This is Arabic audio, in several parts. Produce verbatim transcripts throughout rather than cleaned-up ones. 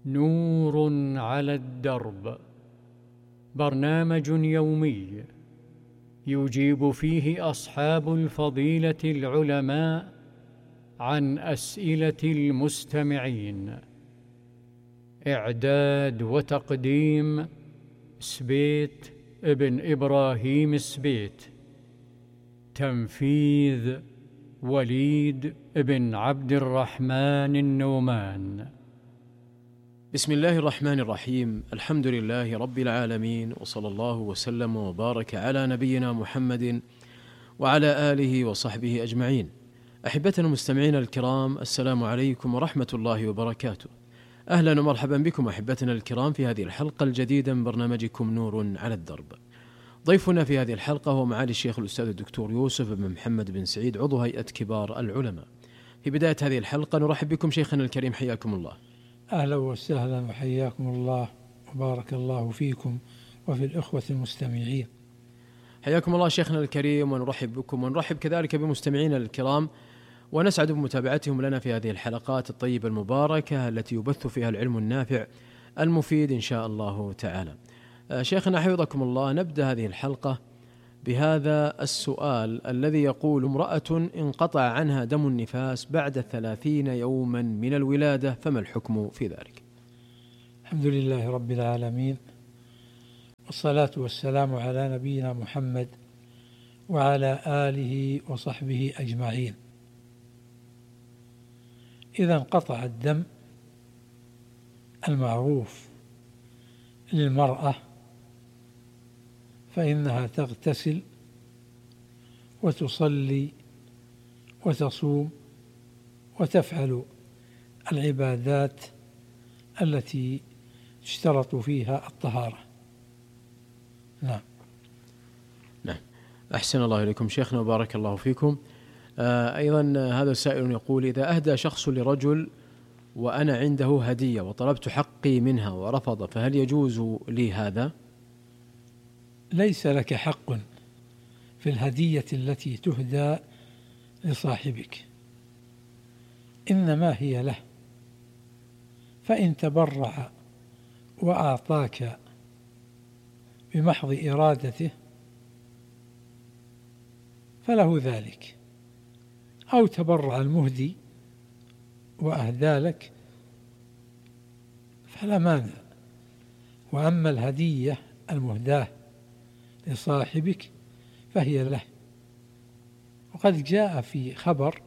نور على الدرب، برنامج يومي يجيب فيه أصحاب الفضيلة العلماء عن أسئلة المستمعين. إعداد وتقديم سبيت ابن إبراهيم سبيت. تنفيذ وليد بن عبد الرحمن النومان. بسم الله الرحمن الرحيم. الحمد لله رب العالمين، وصلى الله وسلم وبارك على نبينا محمد وعلى آله وصحبه أجمعين. أحبتنا المستمعين الكرام، السلام عليكم ورحمة الله وبركاته. أهلا ومرحبا بكم أحبتنا الكرام في هذه الحلقة الجديدة من برنامجكم نور على الدرب. ضيفنا في هذه الحلقة هو معالي الشيخ الأستاذ الدكتور يوسف بن محمد بن سعيد، عضو هيئة كبار العلماء. في بداية هذه الحلقة نرحب بكم شيخنا الكريم، حياكم الله. أهلا وسهلا وحياكم الله وبارك الله فيكم وفي الإخوة المستمعين. حياكم الله شيخنا الكريم، ونرحب بكم ونرحب كذلك بمستمعينا الكرام، ونسعد بمتابعتهم لنا في هذه الحلقات الطيبة المباركة التي يبث فيها العلم النافع المفيد إن شاء الله تعالى. شيخنا حفظكم الله، نبدأ هذه الحلقة بهذا السؤال الذي يقول: امرأة انقطع عنها دم النفاس بعد ثلاثين يوما من الولادة، فما الحكم في ذلك؟ الحمد لله رب العالمين، والصلاة والسلام على نبينا محمد وعلى آله وصحبه أجمعين. إذا انقطع الدم المعروف للمرأة فإنها تغتسل وتصلي وتصوم وتفعل العبادات التي تشترط فيها الطهارة. نعم. نعم، أحسن الله إليكم شيخنا وبارك الله فيكم. آه أيضا هذا السائل يقول: إذا أهدى شخص لرجل وأنا عنده هدية وطلبت حقي منها ورفض، فهل يجوز لي هذا؟ ليس لك حق في الهدية التي تهدى لصاحبك، إنما هي له، فإن تبرع وأعطاك بمحض إرادته فله ذلك، أو تبرع المهدي وأهدى لك فلا مانع. وأما الهدية المهداة لصاحبك فهي له. وقد جاء في خبر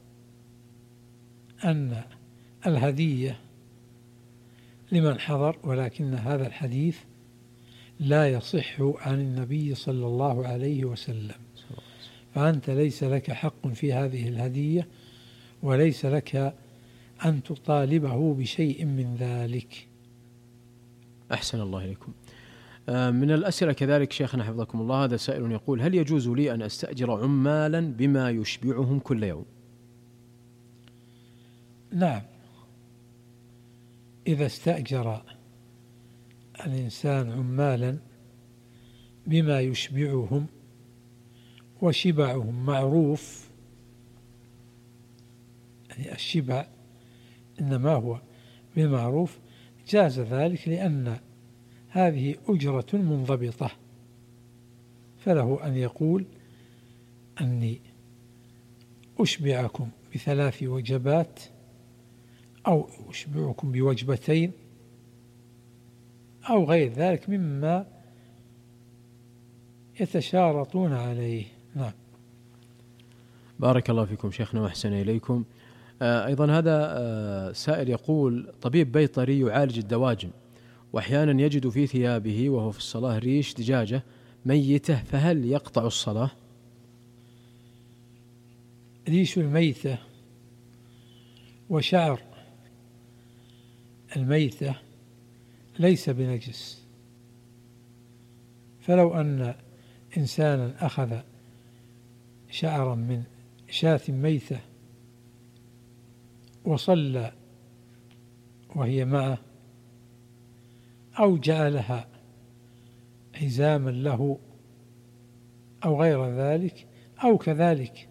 أن الهدية لمن حضر، ولكن هذا الحديث لا يصح عن النبي صلى الله عليه وسلم، فأنت ليس لك حق في هذه الهدية، وليس لك أن تطالبه بشيء من ذلك. أحسن الله إليكم. من الأسئلة كذلك شيخنا حفظكم الله، هذا سائل يقول: هل يجوز لي أن أستأجر عمالا بما يشبعهم كل يوم؟ نعم، إذا استأجر الإنسان عمالا بما يشبعهم وشبعهم معروف، يعني الشبع إنما هو بالمعروف، جاز ذلك، لأن هذه أجرة منضبطة، فله أن يقول أني أشبعكم بثلاث وجبات أو أشبعكم بوجبتين أو غير ذلك مما يتشارطون عليه. نعم. بارك الله فيكم شيخنا وأحسن إليكم. آه أيضا هذا آه سائل يقول: طبيب بيطري يعالج الدواجن، وأحيانا يجد في ثيابه وهو في الصلاة ريش دجاجة ميتة، فهل يقطع الصلاة؟ ريش الميتة وشعر الميتة ليس بنجس، فلو أن إنسانا أخذ شعرا من شاة ميتة وصلى وهي معه، أو جعلها حزاما له أو غير ذلك، أو كذلك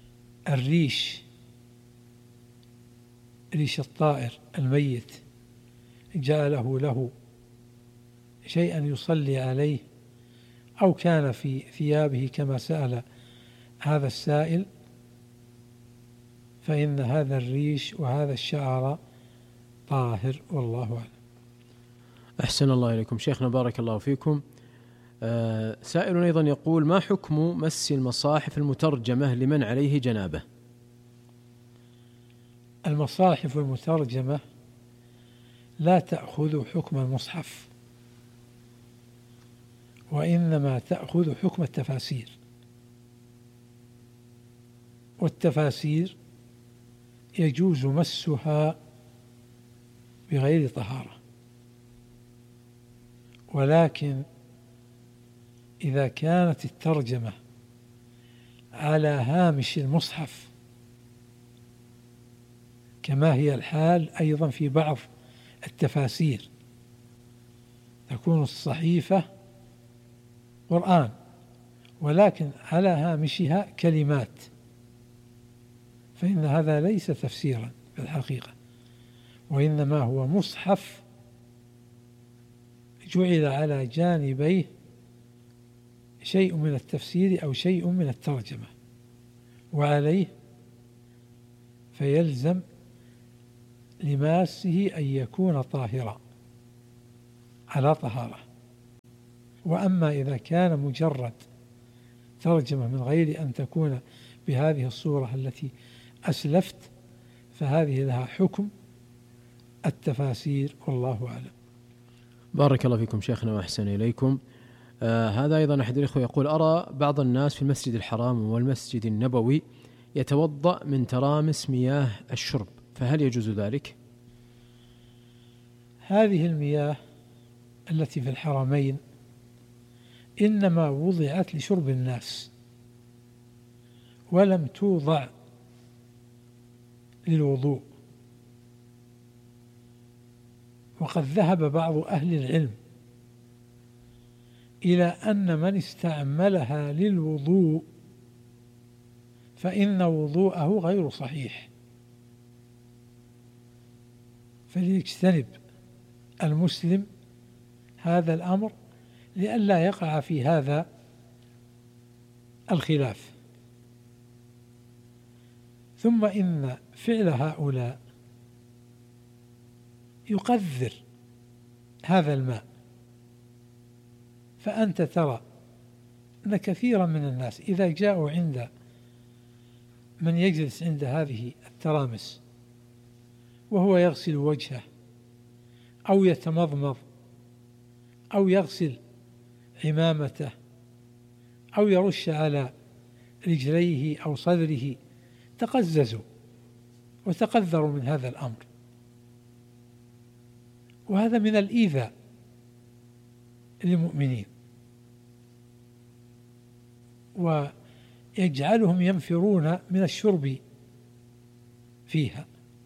الريش ريش الطائر الميت جعله له شيئا يصلي عليه، أو كان في ثيابه كما سأل هذا السائل، فإن هذا الريش وهذا الشعر طاهر، والله أعلم. أحسن الله إليكم شيخنا، بارك الله فيكم. آه سائل أيضا يقول: ما حكم مس المصاحف المترجمة لمن عليه جنابة؟ المصاحف المترجمة لا تأخذ حكم المصحف، وإنما تأخذ حكم التفاسير، والتفاسير يجوز مسها بغير طهارة، ولكن إذا كانت الترجمة على هامش المصحف كما هي الحال أيضا في بعض التفاسير، تكون الصحيفة قرآن ولكن على هامشها كلمات، فإن هذا ليس تفسيرا في الحقيقة، وإنما هو مصحف جعل على جانبيه شيء من التفسير أو شيء من الترجمة، وعليه فيلزم لماسه أن يكون طاهرا على طهارة. وأما إذا كان مجرد ترجمة من غير أن تكون بهذه الصورة التي أسلفت، فهذه لها حكم التفاسير، والله أعلم. بارك الله فيكم شيخنا وأحسن إليكم. آه هذا أيضا أحد الإخوة يقول: أرى بعض الناس في المسجد الحرام والمسجد النبوي يتوضأ من ترامس مياه الشرب، فهل يجوز ذلك؟ هذه المياه التي في الحرمين إنما وضعت لشرب الناس، ولم توضع للوضوء. وقد ذهب بعض أهل العلم إلى أن من استعملها للوضوء فإن وضوءه غير صحيح، فليجتنب المسلم هذا الأمر لئلا يقع في هذا الخلاف. ثم إن فعل هؤلاء يقذر هذا الماء، فأنت ترى أن كثيرا من الناس إذا جاءوا عند من يجلس عند هذه الترامس وهو يغسل وجهه أو يتمضمض أو يغسل عمامته أو يرش على رجليه أو صدره، تقززوا وتقذروا من هذا الأمر، وهذا من الإيذاء للمؤمنين، ويجعلهم ينفرون من الشرب فيها.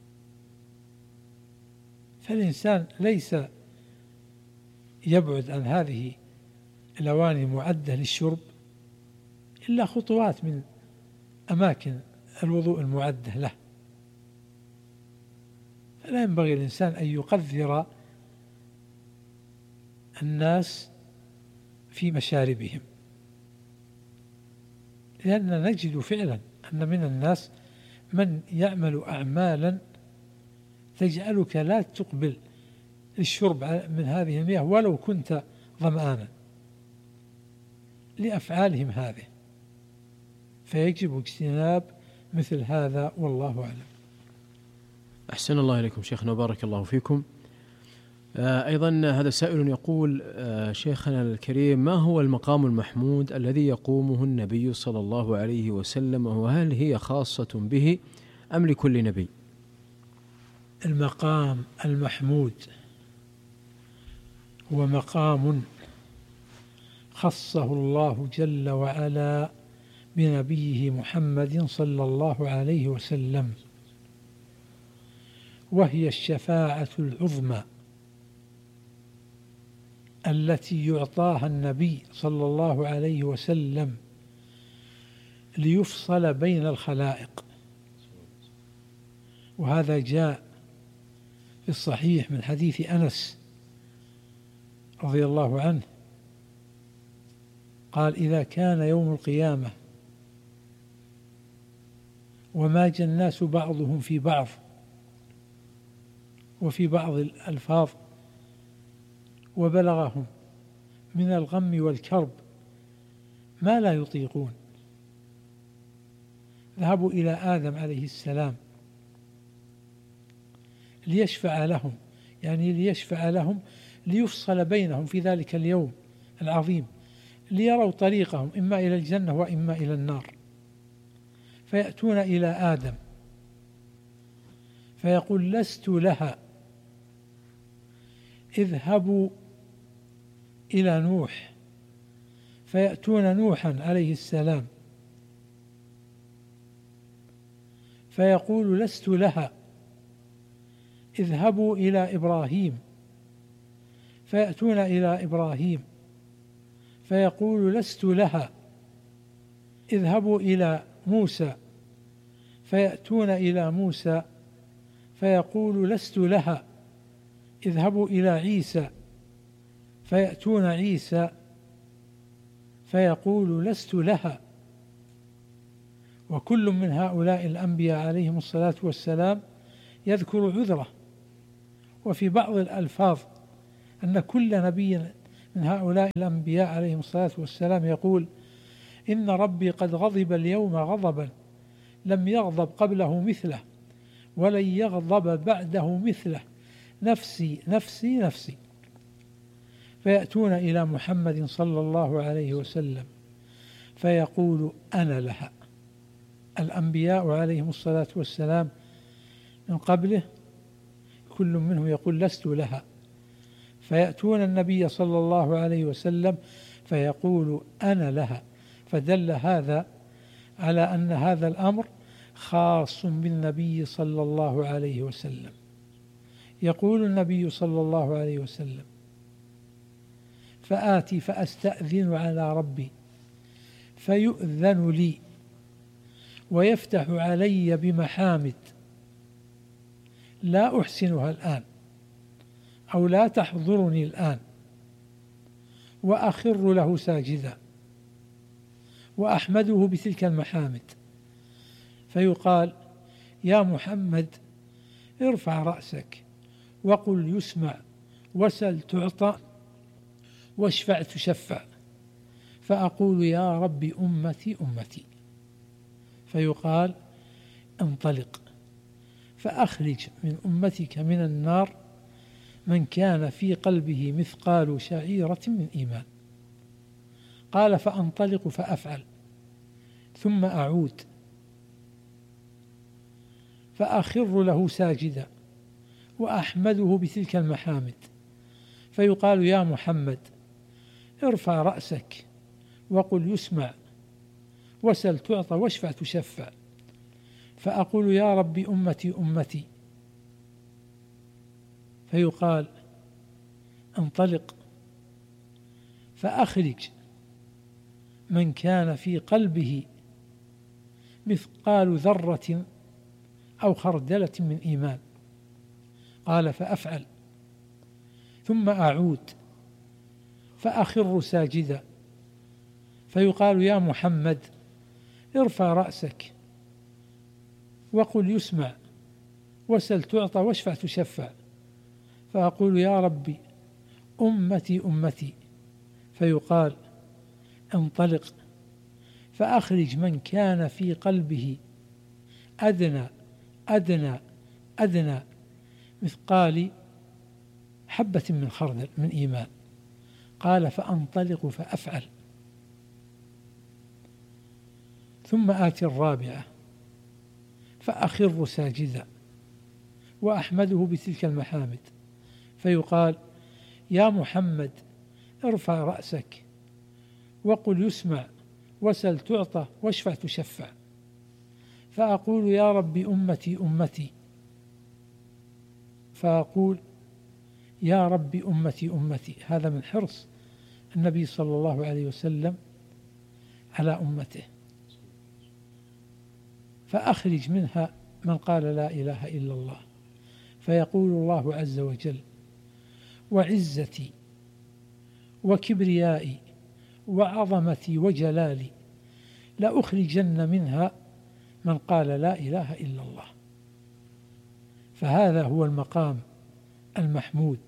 فالإنسان ليس يبعد عن هذه الأواني المعدة للشرب إلا خطوات من أماكن الوضوء المعدة له، فلا ينبغي الإنسان أن يقذر الناس في مشاربهم، لأننا نجد فعلا أن من الناس من يعمل أعمالا تجعلك لا تقبل للشرب من هذه المياه ولو كنت ظمآنا لأفعالهم هذه، فيجب اجتناب مثل هذا، والله أعلم. أحسن الله إليكم شيخنا وبارك الله فيكم. آه أيضا هذا سائل يقول: آه شيخنا الكريم، ما هو المقام المحمود الذي يقومه النبي صلى الله عليه وسلم، وهل هي خاصة به أم لكل نبي؟ المقام المحمود هو مقام خصه الله جل وعلا بنبيه محمد صلى الله عليه وسلم، وهي الشفاعة العظمى التي يعطاها النبي صلى الله عليه وسلم ليفصل بين الخلائق. وهذا جاء في الصحيح من حديث أنس رضي الله عنه قال: إذا كان يوم القيامة وماج الناس بعضهم في بعض، وفي بعض الألفاظ وبلغهم من الغم والكرب ما لا يطيقون، ذهبوا إلى آدم عليه السلام ليشفع لهم، يعني ليشفع لهم ليفصل بينهم في ذلك اليوم العظيم، ليروا طريقهم إما إلى الجنة وإما إلى النار. فيأتون إلى آدم فيقول: لست لها، اذهبوا إلى نوح. فيأتون نوحا عليه السلام فيقول: لست لها، اذهبوا إلى إبراهيم. فيأتون إلى إبراهيم فيقول: لست لها، اذهبوا إلى موسى. فيأتون إلى موسى فيقول: لست لها، اذهبوا إلى عيسى. فيأتون عيسى فيقول: لست لها. وكل من هؤلاء الأنبياء عليهم الصلاة والسلام يذكر عذره. وفي بعض الألفاظ أن كل نبي من هؤلاء الأنبياء عليهم الصلاة والسلام يقول: إن ربي قد غضب اليوم غضبا لم يغضب قبله مثله ولن يغضب بعده مثله، نفسي نفسي نفسي. فيأتون إلى محمد صلى الله عليه وسلم فيقول: أنا لها. الأنبياء عليهم الصلاة والسلام من قبله كل منهم يقول: لست لها. فيأتون النبي صلى الله عليه وسلم فيقول: أنا لها. فدل هذا على أن هذا الأمر خاص بالنبي صلى الله عليه وسلم. يقول النبي صلى الله عليه وسلم: فآتي فأستأذن على ربي فيؤذن لي ويفتح علي بمحامد لا أحسنها الآن أو لا تحضرني الآن، وأخر له ساجدا وأحمده بتلك المحامد. فيقال: يا محمد ارفع رأسك وقل يسمع وسل تعطى واشفع تشفع. فأقول: يا رب أمتي أمتي. فيقال: انطلق فأخرج من أمتك من النار من كان في قلبه مثقال شعيرة من إيمان. قال: فأنطلق فأفعل، ثم أعود فأخر له ساجدا وأحمده بتلك المحامد. فيقال: يا محمد ارفع رأسك وقل يسمع وسل تعطى واشفع تشفع. فأقول: يا رب أمتي أمتي. فيقال: انطلق فأخرج من كان في قلبه مثقال ذرة أو خردلة من إيمان. قال: فأفعل، ثم أعود فأخر ساجدا. فيقال: يا محمد ارفع رأسك وقل يسمع وسل تعطى واشفع تشفع. فأقول: يا ربي أمتي أمتي. فيقال: انطلق فأخرج من كان في قلبه أدنى أدنى أدنى مثقال حبة من خردل من إيمان. قال: فأنطلق فأفعل، ثم آتي الرابعة فأخر ساجدا وأحمده بتلك المحامد. فيقال: يا محمد ارفع رأسك وقل يسمع وسل تعطى واشفع تشفع. فأقول: يا رب أمتي أمتي. فأقول: يا رب أمتي أمتي. هذا من حرص النبي صلى الله عليه وسلم على أمته. فأخرج منها من قال لا إله إلا الله. فيقول الله عز وجل: وعزتي وكبريائي وعظمتي وجلالي لأخرجن منها من قال لا إله إلا الله. فهذا هو المقام المحمود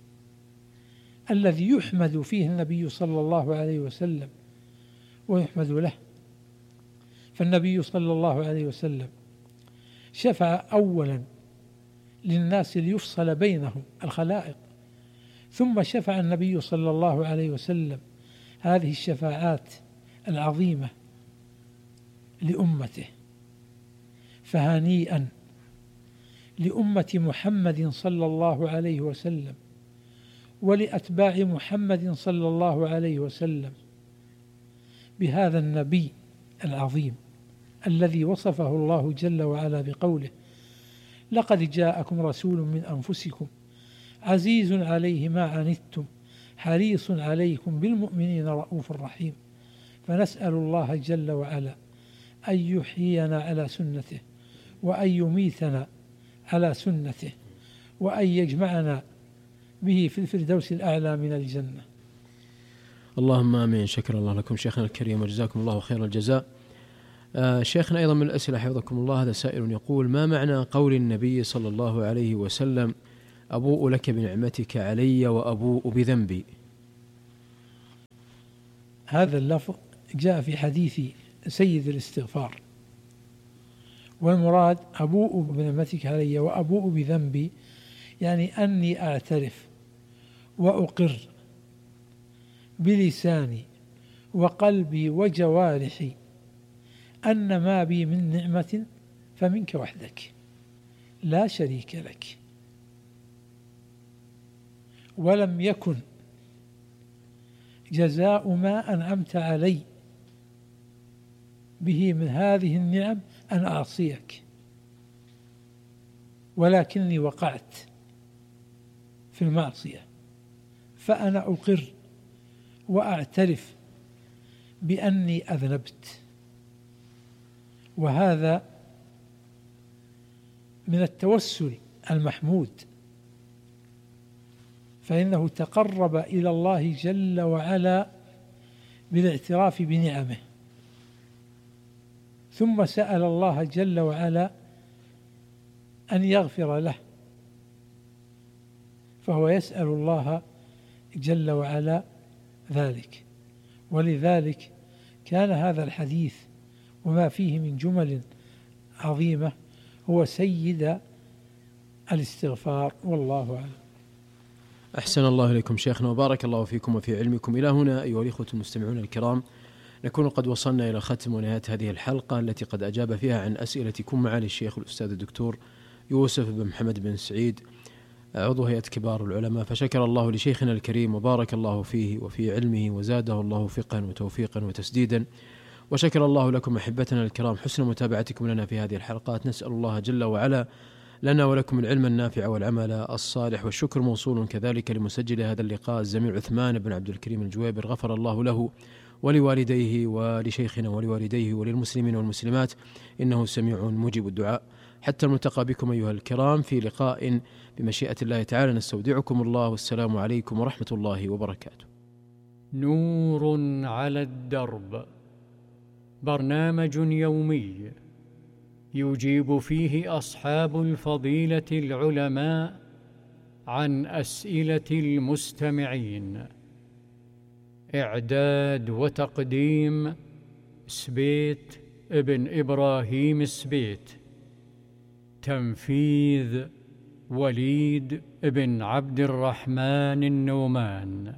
الذي يحمد فيه النبي صلى الله عليه وسلم ويحمد له. فالنبي صلى الله عليه وسلم شفع أولا للناس ليفصل بينهم الخلائق، ثم شفع النبي صلى الله عليه وسلم هذه الشفاعات العظيمة لأمته. فهنيئا لأمة محمد صلى الله عليه وسلم ولأتباع محمد صلى الله عليه وسلم بهذا النبي العظيم الذي وصفه الله جل وعلا بقوله: لقد جاءكم رسول من أنفسكم عزيز عليه ما عنتم حريص عليكم بالمؤمنين رؤوف رحيم. فنسأل الله جل وعلا أن يحيينا على سنته وأن يميتنا على سنته وأن يجمعنا به في الفردوس الأعلى من الجنة. اللهم آمين. شكر الله لكم شيخنا الكريم وجزاكم الله خير الجزاء. آه شيخنا، أيضا من الأسئلة حفظكم الله هذا سائل يقول: ما معنى قول النبي صلى الله عليه وسلم: أبوء لك بنعمتك علي وأبوء بذنبي؟ هذا اللفظ جاء في حديث سيد الاستغفار، والمراد أبوء بنعمتك علي وأبوء بذنبي يعني أني أعترف وأقر بلساني وقلبي وجوارحي أن ما بي من نعمة فمنك وحدك لا شريك لك، ولم يكن جزاء ما أنعمت علي به من هذه النعم أن أعصيك، ولكني وقعت في المعصية، فأنا أقر وأعترف بأني أذنبت. وهذا من التوسل المحمود، فإنه تقرب إلى الله جل وعلا بالاعتراف بنعمه، ثم سأل الله جل وعلا أن يغفر له، فهو يسأل الله جل وعلا ذلك. ولذلك كان هذا الحديث وما فيه من جمل عظيمة هو سيد الاستغفار، والله أعلم. أحسن الله إليكم شيخنا وبارك الله فيكم وفي علمكم. إلى هنا أيها الإخوة المستمعون الكرام نكون قد وصلنا إلى ختم ونهاية هذه الحلقة التي قد أجاب فيها عن أسئلتكم معالي الشيخ الأستاذ الدكتور يوسف بن محمد بن سعيد عضو هيئة كبار العلماء. فشكر الله لشيخنا الكريم وبارك الله فيه وفي علمه وزاده الله فقها وتوفيقا وتسديدا. وشكر الله لكم أحبتنا الكرام حسن متابعتكم لنا في هذه الحلقات. نسأل الله جل وعلا لنا ولكم العلم النافع والعمل الصالح. والشكر موصول كذلك لمسجل هذا اللقاء الزميل عثمان بن عبد الكريم الجويبر، غفر الله له ولوالديه ولشيخنا ولوالديه وللمسلمين والمسلمات، إنه سميع مجيب الدعاء. حتى الملتقى بكم أيها الكرام في لقاء بمشيئة الله تعالى، نستودعكم الله والسلام عليكم ورحمة الله وبركاته. نور على الدرب، برنامج يومي يجيب فيه أصحاب الفضيلة العلماء عن أسئلة المستمعين. إعداد وتقديم سبيت ابن إبراهيم سبيت. تنفيذ وليد ابن عبد الرحمن النومان.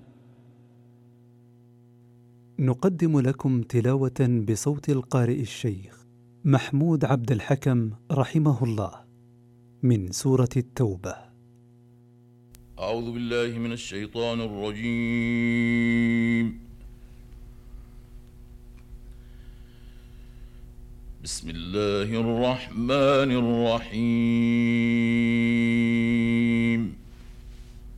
نقدم لكم تلاوة بصوت القارئ الشيخ محمود عبد الحكم رحمه الله من سورة التوبة. أعوذ بالله من الشيطان الرجيم. بسم الله الرحمن الرحيم.